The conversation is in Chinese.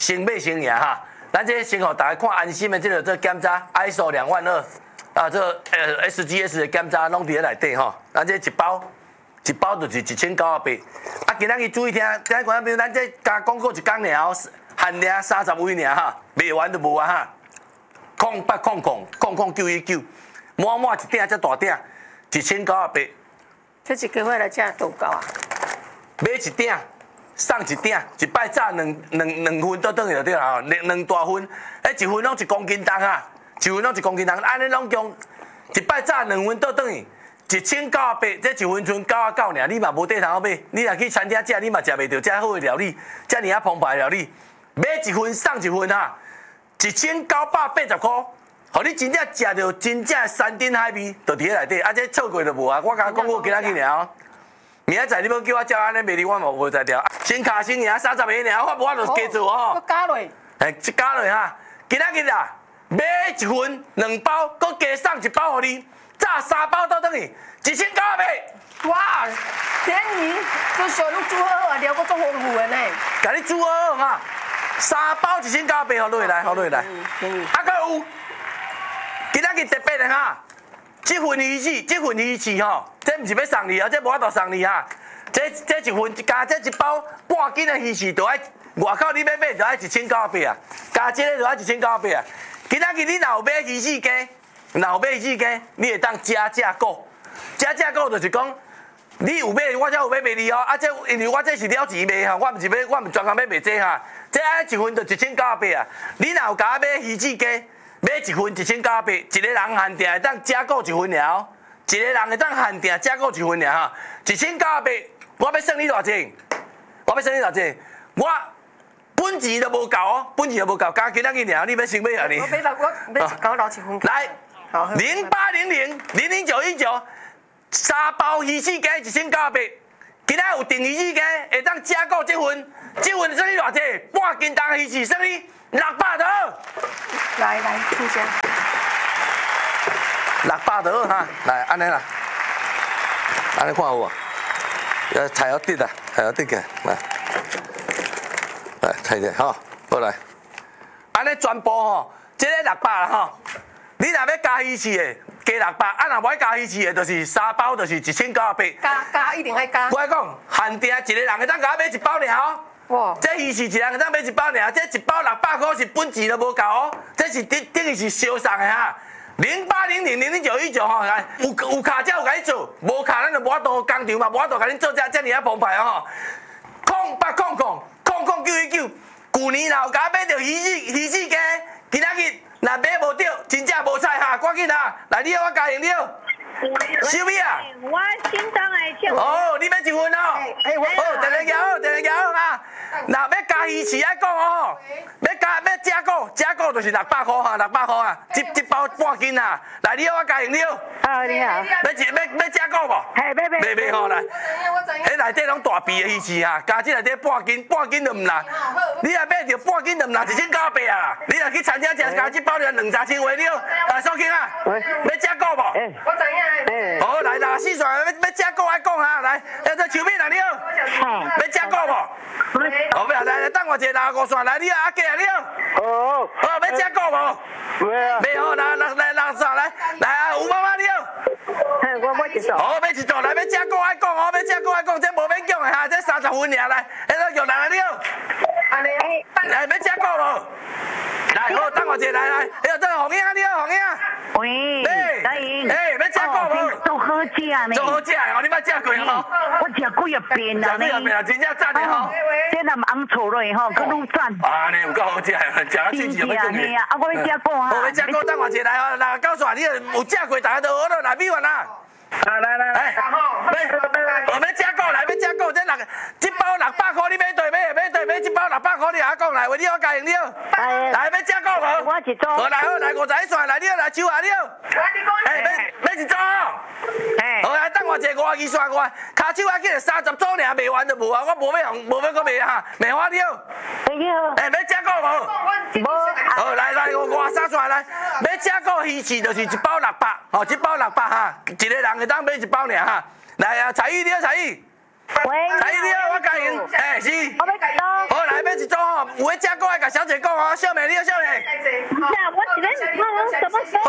先买先赢哈。咱这先互大家看安心的这检查 ，ISO 22000啊，这SGS 的检查拢伫咧内底吼。咱这一包就是1980。啊，今仔日注意听，今仔观众朋友，咱这加广告一工尔哦，限量30位尔哈，卖完就无啊哈。08009999，满一顶才大顶，1980。 这一个月来这多高啊？ 买一顶，送一顶，一摆炸两份倒转去就对啦吼，两大份，一份拢1公斤重啊，一份拢1公斤重，安尼拢共一摆炸2份倒转去，1980，这一份剩99尔，你嘛无地通买，你若去餐厅食，你嘛食袂到遮好的料理，遮尔啊澎湃的料理，买一份送一份啊，1980块。互你真正食到真正山珍海味，就伫咧内底，啊，这错过就无啊！我甲你讲，我今仔日尔，明仔载你要叫我照安尼卖你，我嘛无在调。先卡先赢30个尔，我无法度加做吼。 搁加落。 这加落哈，今仔日啊，买一份2包，搁加送1包互你，炸3包倒转去，1980。 哇，便宜，这小路煮好啊，料搁足丰富的呢。 甲你煮好哈，3包1980，互落来，互落来。 便宜。 啊，搁有。今仔日特别的哈，这份鱼翅吼，这毋是要送你啊，这无法度送你哈。这一份加这一包半斤的鱼翅，就爱外口你要买就爱1980啊，加这个就爱1980啊。今仔日你若有买鱼翅鸡，你会当加价购，加价购就是讲，你有买我才有买卖你哦。啊，这因为我这是了钱卖哈，我毋专工要卖这哈。这爱一份就1980啊，你若有甲我买鱼翅鸡。买一份1980，一个人限定会当加购1份了，一个人会当限定加购1份了哈。1980，我要算你偌济？我本钱都无够哦，加今仔日尔，你要先买啊你？ 我买1包1份。 来，0800000919，3包鱼翅鸡1980，今仔有订鱼翅鸡，会当加购1份，算你偌济？半斤重鱼翅算你600多。 来，听下。 600多哈，来安尼啦，安尼看有无？菜要滴啊，起来菜者吼，过来，安尼全部吼，这个600啦吼，你若要加鱼翅的，加600，啊若无爱加鱼翅的，就是3包就是1980。 加一定爱加。 我讲限定一个人会当甲我买1包尔哦。 哇！ 这鱼翅一人会当买1包尔，这1包600块是本钱都无够哦，这是等于是烧送的哈。0800000919吼，有卡才有甲你做，无卡咱就无法度工厂嘛，无法度甲恁做遮尔啊澎湃哦吼。0800009999，旧年若有甲我买着鱼翅鸡，今仔日若买无着，真正无菜哈，赶紧哈，来你我加用了。小米啊， 我心脏会跳。 哦，你要1份哦。好，电话摇啊。若要加鱼翅爱讲哦，要加购就是600块哈，600块啊，一包半斤啊。来，你我加用了。 好，你好。 要加购无？ 嘿， 买吼来。迄内底拢大鼻的鱼翅啊，加这内底半斤就唔啦。你若买着半斤就唔啦，1980啊。你若去餐厅食，加这包就2-3千块了。来，苏庆啊，要加购无？ 我知影。 好，来啦，四川要加购爱讲哈，来，这手面来了，要加购无？好，来，等我一下，65线来，你阿加了。 哦。 好，要加购无？没好，来，60线来啊，吴妈妈了。 我接受。 好，要一组来，要加购爱讲哦，这无免讲的哈，这30份尔来，迄个玉兰了。 安尼。 来，要加购无？来，好，等我一下，来，这个红英了，红英。 喂，大英。 要加购无？ 做好食呢。 做好食的哦，你捌食过吼？ 我食几啊遍啦。 食几啊遍啊，真正赞的吼。 这若红醋落吼，佮愈赞。 啊，你有够好食的，食啊喙齿就要动去。 啊，我要食过哈。 我要食过，等我一下来哦。来，告诉你有食过，大家都学了来，美元啊。来，我要加购来，这包600块，你买对买一包600块，你阿讲来，为你我加用了。来，要加购无？ 我一组。 好来51线来了，来手啊了。要一组。好来，等我一下52线我，骹手啊去30组尔，卖完就无啊，我无要搁卖哈，卖花了。要加购无？好来53线来，要加购鱼翅就是1包600，吼，1包600哈，一个人会当买1包尔哈。来啊，彩玉你好，彩玉。 喂， 蔡你好，我甲因，是。 我要几多？ 好，来买一组吼，有诶食过来甲小姐讲哦，小妹你好，小妹。 是啊，我一个什么？